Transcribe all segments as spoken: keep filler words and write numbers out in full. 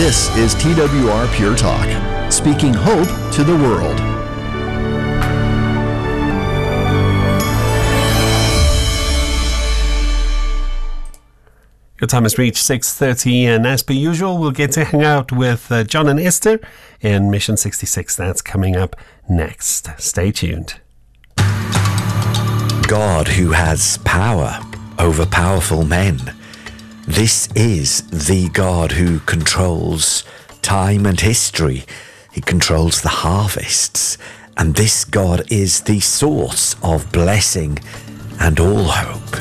This is T W R Pure Talk, speaking hope to the world. Your time has reached six thirty, and as per usual, we'll get to hang out with uh, John and Esther in Mission sixty-six. That's coming up next. Stay tuned. God who has power over powerful men. This is the God who controls time and history. He controls the harvests. And this God is the source of blessing and all hope.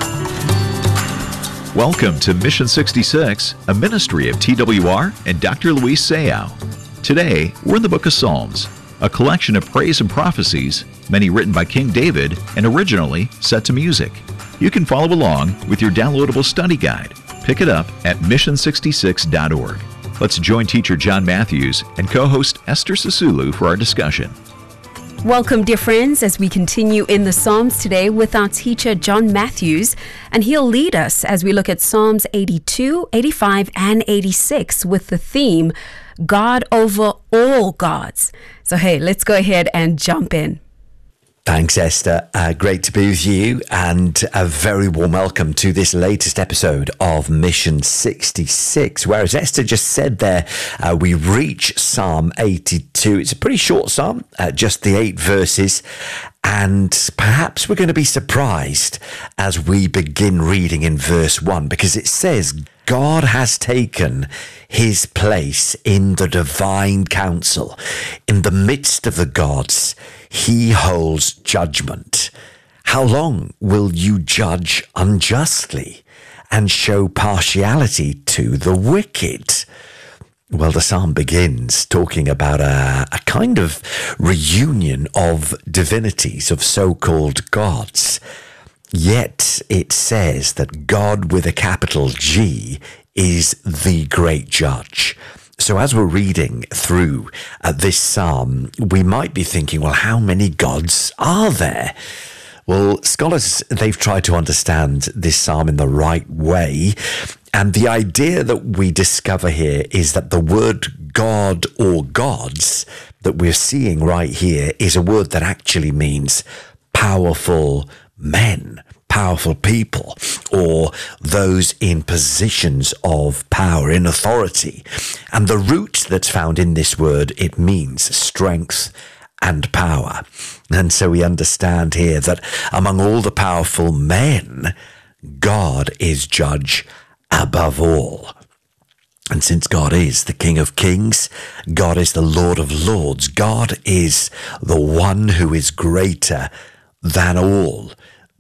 Welcome to Mission sixty-six, a ministry of T W R and Doctor Luis Sayao. Today, we're in the book of Psalms, a collection of praise and prophecies, many written by King David and originally set to music. You can follow along with your downloadable study guide. Pick it up at mission sixty-six dot org. Let's join teacher John Matthews and co-host Esther Sisulu for our discussion. Welcome, dear friends, as we continue in the Psalms today with our teacher John Matthews, and he'll lead us as we look at Psalms eighty-two, eighty-five, and eighty-six with the theme, God over all gods. So hey, let's go ahead and jump in. Thanks, Esther. Uh, great to be with you, and a very warm welcome to this latest episode of Mission sixty-six, where, as Esther just said there, uh, we reach Psalm eighty-two. It's a pretty short psalm, uh, just the eight verses, and perhaps we're going to be surprised as we begin reading in verse one, because it says, God has taken his place in the divine council. In the midst of the gods, he holds judgment. How long will you judge unjustly and show partiality to the wicked? Well, the psalm begins talking about a, a kind of reunion of divinities, of so-called gods. Yet it says that God with a capital G is the great judge. So as we're reading through uh, this psalm, we might be thinking, well, how many gods are there? Well, scholars, they've tried to understand this psalm in the right way. And the idea that we discover here is that the word God or gods that we're seeing right here is a word that actually means powerful men, powerful people, or those in positions of power, in authority. And the root that's found in this word, it means strength and power. And so we understand here that among all the powerful men, God is judge above all. And since God is the King of Kings, God is the Lord of Lords, God is the one who is greater than all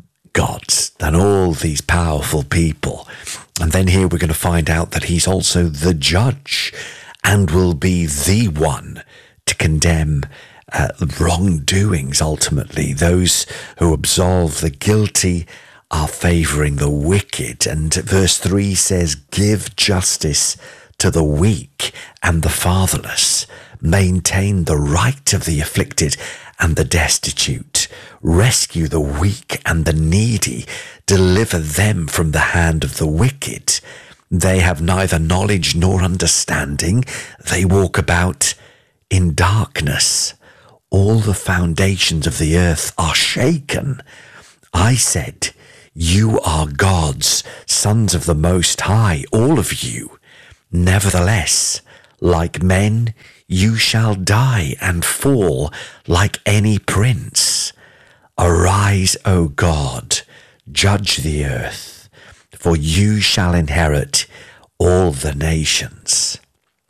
gods, than all these powerful people. And then here we're going to find out that he's also the judge and will be the one to condemn uh, wrongdoings ultimately. Those who absolve the guilty are favoring the wicked. And verse three says, give justice to the weak and the fatherless, maintain the right of the afflicted and the destitute, rescue the weak and the needy, deliver them from the hand of the wicked. They have neither knowledge nor understanding. They walk about in darkness. All the foundations of the earth are shaken. I said, you are gods, sons of the Most High, all of you. Nevertheless, like men, you shall die and fall like any prince. Arise, O God, judge the earth, for you shall inherit all the nations.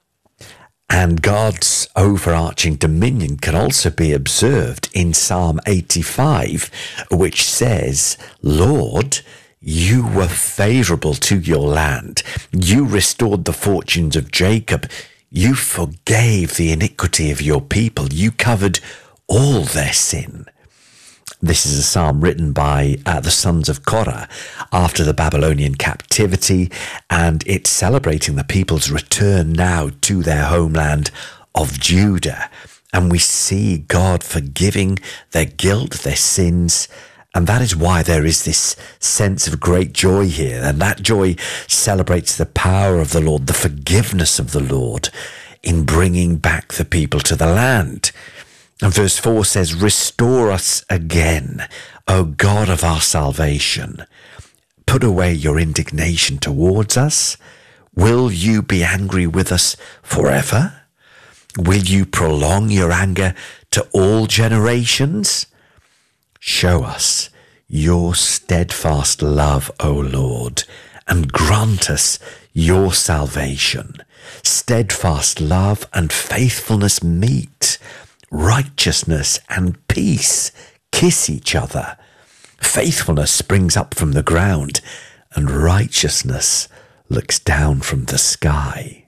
And God's overarching dominion can also be observed in Psalm eighty-five, which says, Lord, you were favorable to your land. You restored the fortunes of Jacob. You forgave the iniquity of your people. You covered all their sin. This is a psalm written by uh, the sons of Korah after the Babylonian captivity, and it's celebrating the people's return now to their homeland of Judah. And we see God forgiving their guilt, their sins, And that is why there is this sense of great joy here. And that joy celebrates the power of the Lord, the forgiveness of the Lord in bringing back the people to the land. And verse four says, "Restore us again, O God of our salvation. Put away your indignation towards us. Will you be angry with us forever? Will you prolong your anger to all generations? Show us your steadfast love, O Lord, and grant us your salvation. Steadfast love and faithfulness meet. Righteousness and peace kiss each other. Faithfulness springs up from the ground, and righteousness looks down from the sky."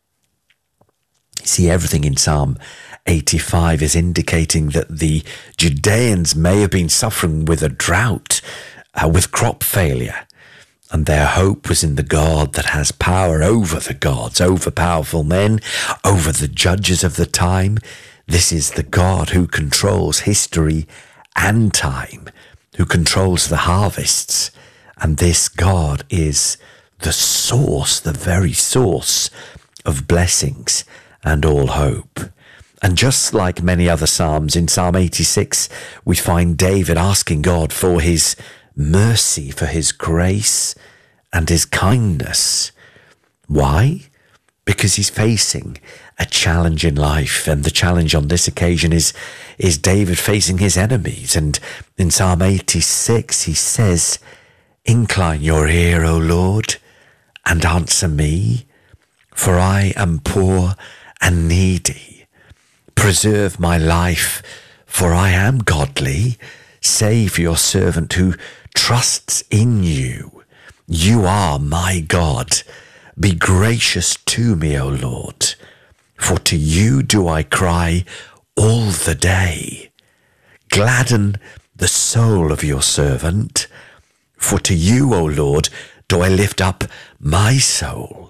See, everything in Psalm eighty-five is indicating that the Judeans may have been suffering with a drought, uh, with crop failure, and their hope was in the God that has power over the gods, over powerful men, over the judges of the time. This is the God who controls history and time, who controls the harvests, and this God is the source, the very source of blessings and all hope. And just like many other Psalms, in Psalm eighty-six, we find David asking God for his mercy, for his grace and his kindness. Why? Because he's facing a challenge in life, and the challenge on this occasion is, is David facing his enemies. And in Psalm eighty-six, he says, "Incline your ear, O Lord, and answer me, for I am poor and needy. Preserve my life, for I am godly. Save your servant who trusts in you. You are my God. Be gracious to me, O Lord, for to you do I cry all the day. Gladden the soul of your servant, for to you, O Lord, do I lift up my soul.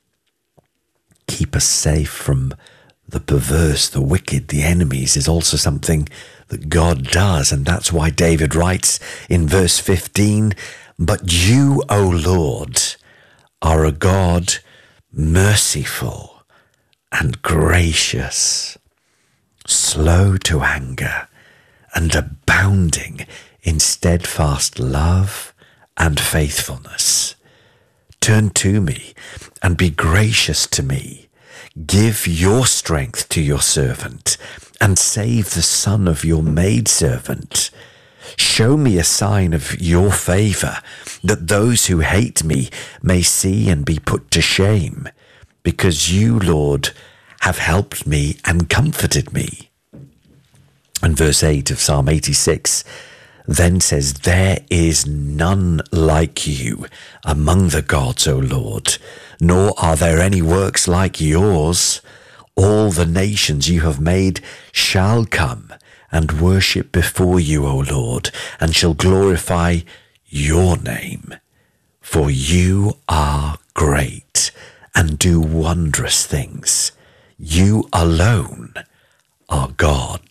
Keep us safe from the perverse, the wicked, the enemies is also something that God does. And that's why David writes in verse fifteen, "But you, O Lord, are a God merciful and gracious, slow to anger and abounding in steadfast love and faithfulness. Turn to me and be gracious to me. Give your strength to your servant and save the son of your maidservant. Show me a sign of your favor, that those who hate me may see and be put to shame, because you, Lord, have helped me and comforted me." And verse eight of Psalm eighty-six then says, "There is none like you among the gods, O Lord, nor are there any works like yours. All the nations you have made shall come and worship before you, O Lord, and shall glorify your name. For you are great and do wondrous things. You alone are God."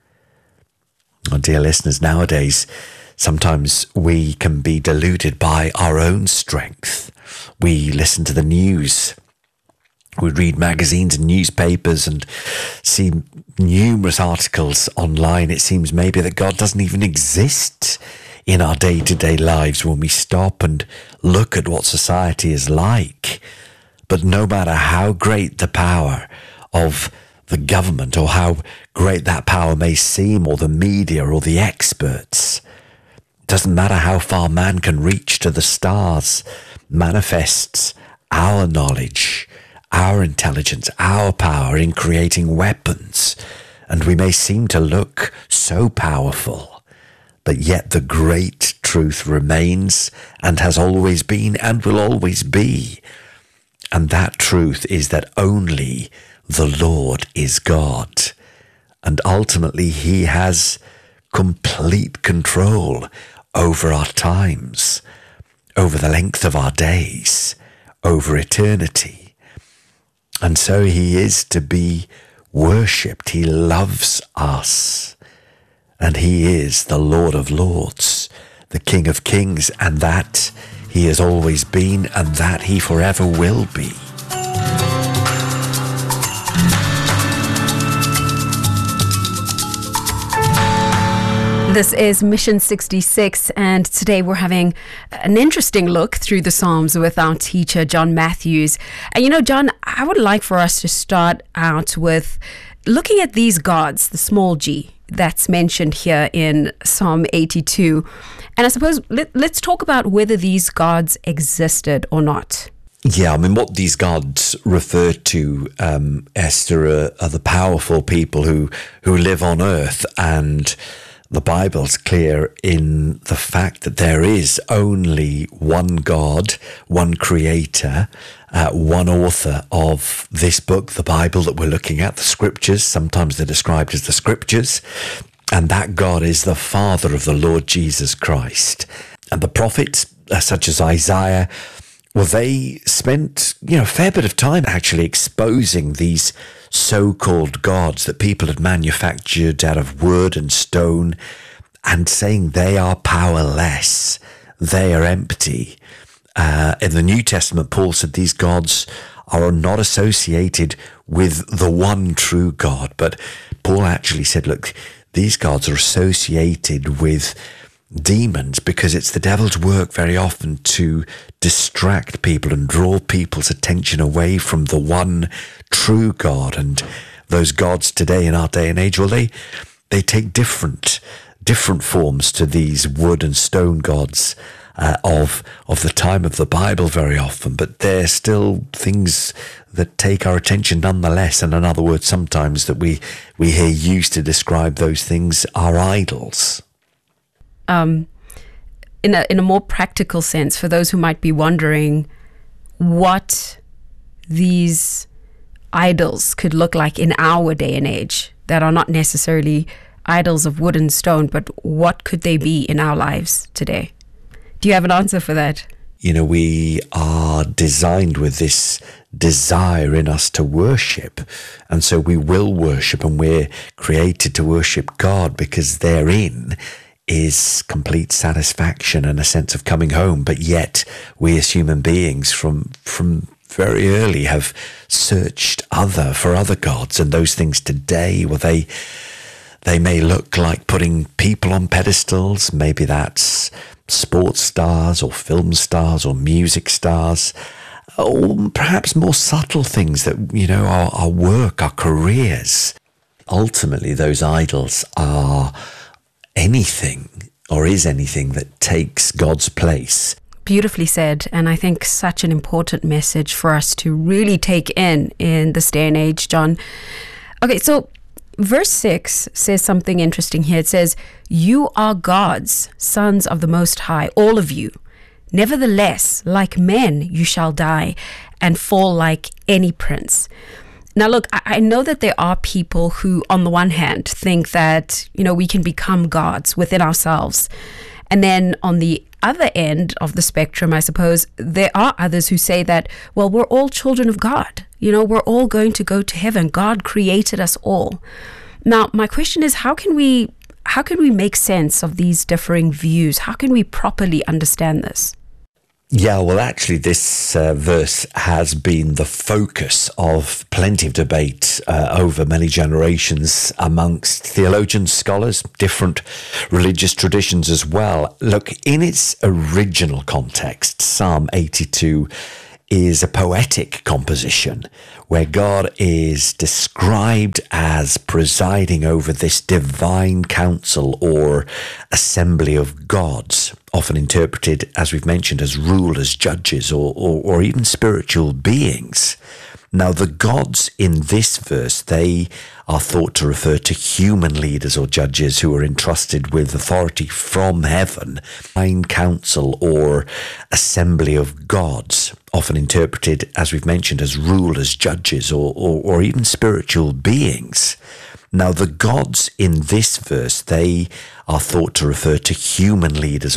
Oh, dear listeners, nowadays, sometimes we can be deluded by our own strength. We listen to the news. We read magazines and newspapers and see numerous articles online. It seems maybe that God doesn't even exist in our day-to-day lives when we stop and look at what society is like. But no matter how great the power of the government, or how great that power may seem, or the media, or the experts, doesn't matter how far man can reach to the stars, manifests our knowledge, our intelligence, our power in creating weapons. And we may seem to look so powerful, but yet the great truth remains and has always been and will always be. And that truth is that only the Lord is God. And ultimately he has complete control over our times, over the length of our days, over eternity. And so he is to be worshipped. He loves us. and he is the Lord of Lords, the King of Kings, and that he has always been, and that he forever will be. This is Mission sixty-six, and today we're having an interesting look through the Psalms with our teacher, John Matthews. And you know, John, I would like for us to start out with looking at these gods, the small g, that's mentioned here in Psalm eighty-two. And I suppose let, let's talk about whether these gods existed or not. Yeah, I mean, what these gods refer to, um, Esther, are, are the powerful people who, who live on earth, and the Bible's clear in the fact that there is only one God, one creator, uh, one author of this book, the Bible that we're looking at, the scriptures. Sometimes they're described as the scriptures. And that God is the Father of the Lord Jesus Christ. And the prophets, uh, such as Isaiah, well, they spent, you know, a fair bit of time actually exposing these so-called gods that people had manufactured out of wood and stone, and saying they are powerless, they are empty. Uh, in the New Testament, Paul said these gods are not associated with the one true God, but Paul actually said, look, these gods are associated with demons, because it's the devil's work very often to distract people and draw people's attention away from the one true God. And those gods today in our day and age, well, they they take different different forms to these wood and stone gods uh, of of the time of the Bible very often, but they're still things that take our attention nonetheless. And in other words, sometimes that we we hear used to describe those things are idols. Um, in a in a more practical sense, for those who might be wondering what these idols could look like in our day and age, that are not necessarily idols of wood and stone, but what could they be in our lives today? Do you have an answer for that? You know, we are designed with this desire in us to worship, and so we will worship, and we're created to worship God, because therein is complete satisfaction and a sense of coming home. But yet we as human beings from from very early have searched other for other gods, and those things today, well, they they may look like putting people on pedestals. Maybe that's sports stars or film stars or music stars, or perhaps more subtle things that, you know, our, our work, our careers. Ultimately, those idols are anything, or is anything, that takes God's place. Beautifully said, and I think such an important message for us to really take in in this day and age, John. Okay, so verse six says something interesting here. It says, "You are gods, sons of the Most High, all of you. Nevertheless, like men you shall die, and fall like any prince." Now, look, I know that there are people who, on the one hand, think that, you know, we can become gods within ourselves. And then on the other end of the spectrum, I suppose, there are others who say that, well, we're all children of God. You know, we're all going to go to heaven. God created us all. Now, my question is, how can we, how can we make sense of these differing views? How can we properly understand this? Yeah, well, actually, this uh, verse has been the focus of plenty of debate uh, over many generations amongst theologians, scholars, different religious traditions as well. Look, in its original context, Psalm eighty-two is a poetic composition where God is described as presiding over this divine council or assembly of gods, often interpreted, as we've mentioned, as rulers, judges, or, or, or even spiritual beings. Now, the gods in this verse, they are thought to refer to human leaders or judges who are entrusted with authority from heaven, divine council or assembly of gods, often interpreted, as we've mentioned, as rulers, judges, or, or, or even spiritual beings. Now, the gods in this verse, they are thought to refer to human leaders